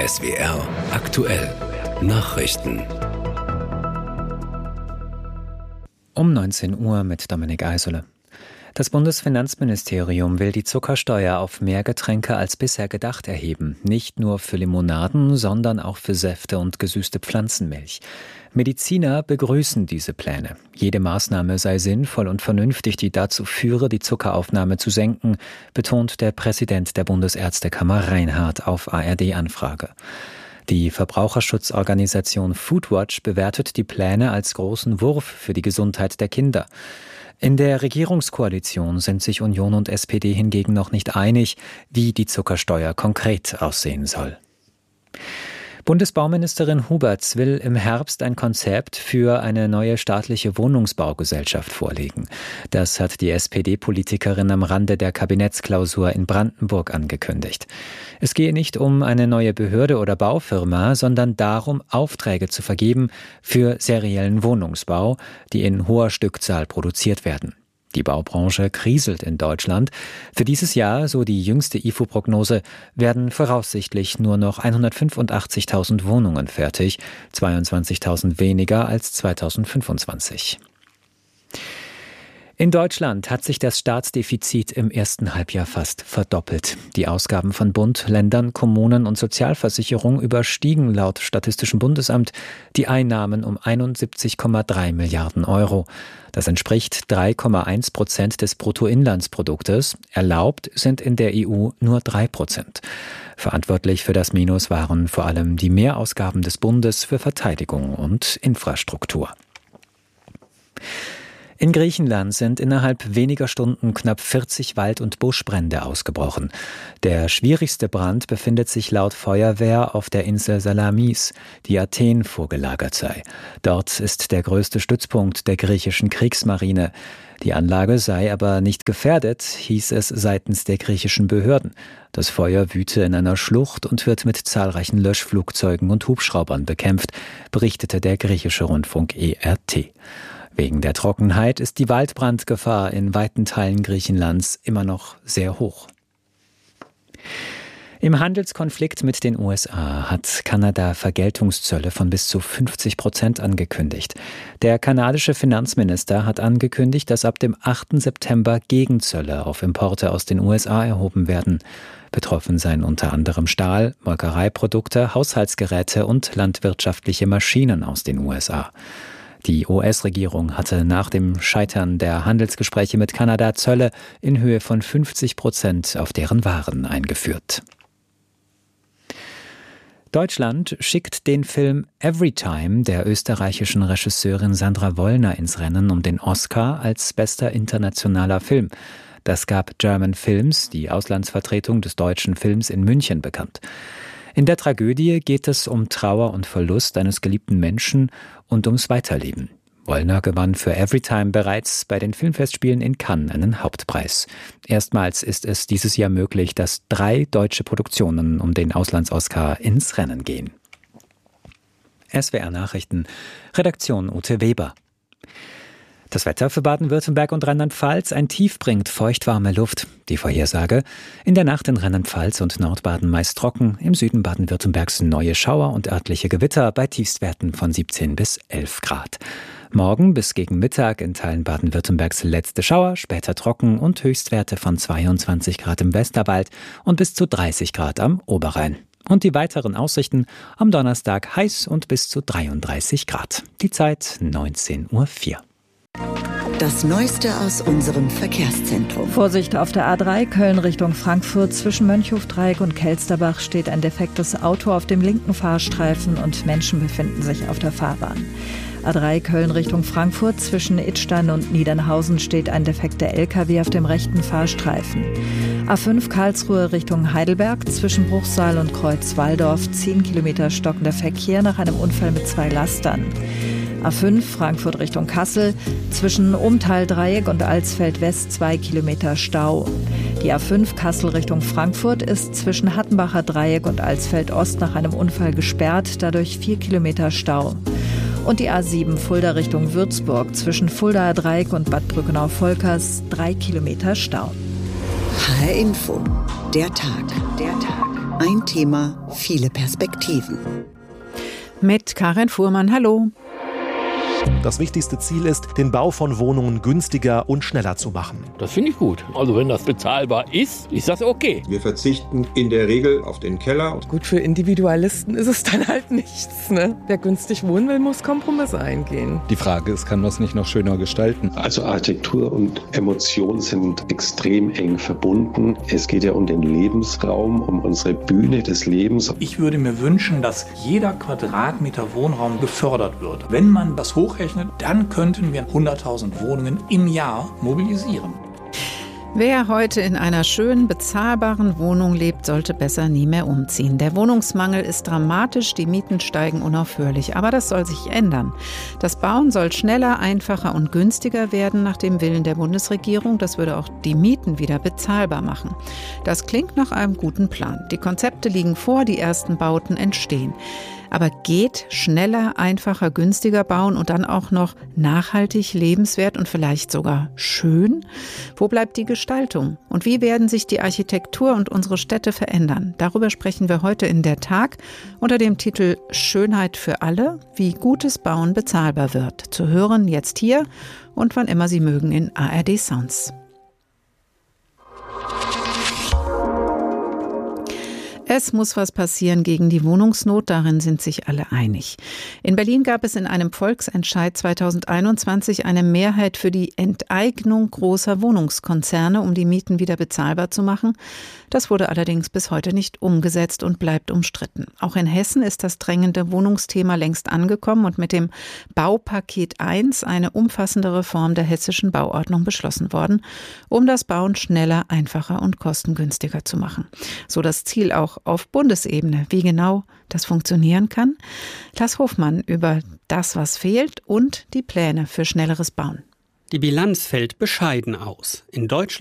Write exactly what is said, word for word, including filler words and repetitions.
S W R aktuell Nachrichten. Um neunzehn Uhr mit Dominik Eisele. Das Bundesfinanzministerium will die Zuckersteuer auf mehr Getränke als bisher gedacht erheben. Nicht nur für Limonaden, sondern auch für Säfte und gesüßte Pflanzenmilch. Mediziner begrüßen diese Pläne. Jede Maßnahme sei sinnvoll und vernünftig, die dazu führe, die Zuckeraufnahme zu senken, betont der Präsident der Bundesärztekammer Reinhardt auf A R D-Anfrage. Die Verbraucherschutzorganisation Foodwatch bewertet die Pläne als großen Wurf für die Gesundheit der Kinder. In der Regierungskoalition sind sich Union und S P D hingegen noch nicht einig, wie die Zuckersteuer konkret aussehen soll. Bundesbauministerin Huberts will im Herbst ein Konzept für eine neue staatliche Wohnungsbaugesellschaft vorlegen. Das hat die S P D-Politikerin am Rande der Kabinettsklausur in Brandenburg angekündigt. Es gehe nicht um eine neue Behörde oder Baufirma, sondern darum, Aufträge zu vergeben für seriellen Wohnungsbau, die in hoher Stückzahl produziert werden. Die Baubranche kriselt in Deutschland. Für dieses Jahr, so die jüngste I F O-Prognose, werden voraussichtlich nur noch hundertfünfundachtzigtausend Wohnungen fertig, zweiundzwanzigtausend weniger als zweitausendfünfundzwanzig. In Deutschland hat sich das Staatsdefizit im ersten Halbjahr fast verdoppelt. Die Ausgaben von Bund, Ländern, Kommunen und Sozialversicherung überstiegen laut Statistischem Bundesamt die Einnahmen um einundsiebzig Komma drei Milliarden Euro. Das entspricht drei Komma eins Prozent des Bruttoinlandsproduktes. Erlaubt sind in der E U nur drei Prozent. Verantwortlich für das Minus waren vor allem die Mehrausgaben des Bundes für Verteidigung und Infrastruktur. In Griechenland sind innerhalb weniger Stunden knapp vierzig Wald- und Buschbrände ausgebrochen. Der schwierigste Brand befindet sich laut Feuerwehr auf der Insel Salamis, die Athen vorgelagert sei. Dort ist der größte Stützpunkt der griechischen Kriegsmarine. Die Anlage sei aber nicht gefährdet, hieß es seitens der griechischen Behörden. Das Feuer wüte in einer Schlucht und wird mit zahlreichen Löschflugzeugen und Hubschraubern bekämpft, berichtete der griechische Rundfunk E R T. Wegen der Trockenheit ist die Waldbrandgefahr in weiten Teilen Griechenlands immer noch sehr hoch. Im Handelskonflikt mit den U S A hat Kanada Vergeltungszölle von bis zu fünfzig Prozent angekündigt. Der kanadische Finanzminister hat angekündigt, dass ab dem achten September Gegenzölle auf Importe aus den U S A erhoben werden. Betroffen seien unter anderem Stahl, Molkereiprodukte, Haushaltsgeräte und landwirtschaftliche Maschinen aus den U S A. Die U S-Regierung hatte nach dem Scheitern der Handelsgespräche mit Kanada Zölle in Höhe von fünfzig Prozent auf deren Waren eingeführt. Deutschland schickt den Film Everytime der österreichischen Regisseurin Sandra Wollner ins Rennen um den Oscar als bester internationaler Film. Das gab German Films, die Auslandsvertretung des deutschen Films in München, bekannt. In der Tragödie geht es um Trauer und Verlust eines geliebten Menschen und ums Weiterleben. Wollner gewann für Everytime bereits bei den Filmfestspielen in Cannes einen Hauptpreis. Erstmals ist es dieses Jahr möglich, dass drei deutsche Produktionen um den Auslands-Oscar ins Rennen gehen. S W R Nachrichten, Redaktion Ute Weber. Das Wetter für Baden-Württemberg und Rheinland-Pfalz: Ein Tief bringt feuchtwarme Luft. Die Vorhersage: In der Nacht in Rheinland-Pfalz und Nordbaden meist trocken, im Süden Baden-Württembergs neue Schauer und örtliche Gewitter bei Tiefstwerten von siebzehn bis elf Grad. Morgen bis gegen Mittag in Teilen Baden-Württembergs letzte Schauer, später trocken und Höchstwerte von zweiundzwanzig Grad im Westerwald und bis zu dreißig Grad am Oberrhein. Und die weiteren Aussichten: am Donnerstag heiß und bis zu dreiunddreißig Grad. Die Zeit neunzehn Uhr vier. Das Neueste aus unserem Verkehrszentrum. Vorsicht auf der A drei Köln Richtung Frankfurt. Zwischen Mönchhofdreieck und Kelsterbach steht ein defektes Auto auf dem linken Fahrstreifen und Menschen befinden sich auf der Fahrbahn. A drei Köln Richtung Frankfurt. Zwischen Idstein und Niedernhausen steht ein defekter L K W auf dem rechten Fahrstreifen. A fünf Karlsruhe Richtung Heidelberg. Zwischen Bruchsal und Kreuz-Walldorf zehn Kilometer stockender Verkehr nach einem Unfall mit zwei Lastern. A fünf Frankfurt Richtung Kassel, zwischen Umtal-Dreieck und Alsfeld-West zwei Kilometer Stau. Die A fünf Kassel Richtung Frankfurt ist zwischen Hattenbacher Dreieck und Alsfeld-Ost nach einem Unfall gesperrt, dadurch vier Kilometer Stau. Und die A sieben Fulda Richtung Würzburg, zwischen Fuldaer Dreieck und Bad Brückenau-Volkers drei Kilometer Stau. H R Info, der Tag. Der Tag. Ein Thema, viele Perspektiven. Mit Karin Fuhrmann, hallo. Das wichtigste Ziel ist, den Bau von Wohnungen günstiger und schneller zu machen. Das finde ich gut. Also wenn das bezahlbar ist, ist das okay. Wir verzichten in der Regel auf den Keller. Gut, für Individualisten ist es dann halt nichts, ne? Wer günstig wohnen will, muss Kompromisse eingehen. Die Frage ist, kann man es nicht noch schöner gestalten? Also Architektur und Emotion sind extrem eng verbunden. Es geht ja um den Lebensraum, um unsere Bühne des Lebens. Ich würde mir wünschen, dass jeder Quadratmeter Wohnraum gefördert wird. Wenn man das hochrechnet, dann könnten wir hunderttausend Wohnungen im Jahr mobilisieren. Wer heute in einer schönen, bezahlbaren Wohnung lebt, sollte besser nie mehr umziehen. Der Wohnungsmangel ist dramatisch, die Mieten steigen unaufhörlich. Aber das soll sich ändern. Das Bauen soll schneller, einfacher und günstiger werden nach dem Willen der Bundesregierung. Das würde auch die Mieten wieder bezahlbar machen. Das klingt nach einem guten Plan. Die Konzepte liegen vor, die ersten Bauten entstehen. Aber geht schneller, einfacher, günstiger bauen und dann auch noch nachhaltig, lebenswert und vielleicht sogar schön? Wo bleibt die Gestaltung? Und wie werden sich die Architektur und unsere Städte verändern? Darüber sprechen wir heute in der Tag unter dem Titel Schönheit für alle, wie gutes Bauen bezahlbar wird. Zu hören jetzt hier und wann immer Sie mögen in A R D Sounds. Es muss was passieren gegen die Wohnungsnot, darin sind sich alle einig. In Berlin gab es in einem Volksentscheid zweitausendeinundzwanzig eine Mehrheit für die Enteignung großer Wohnungskonzerne, um die Mieten wieder bezahlbar zu machen. Das wurde allerdings bis heute nicht umgesetzt und bleibt umstritten. Auch in Hessen ist das drängende Wohnungsthema längst angekommen und mit dem Baupaket eins eine umfassende Reform der hessischen Bauordnung beschlossen worden, um das Bauen schneller, einfacher und kostengünstiger zu machen. So das Ziel auch auf Bundesebene. Wie genau das funktionieren kann? Lars Hofmann über das, was fehlt und die Pläne für schnelleres Bauen. Die Bilanz fällt bescheiden aus. In Deutschland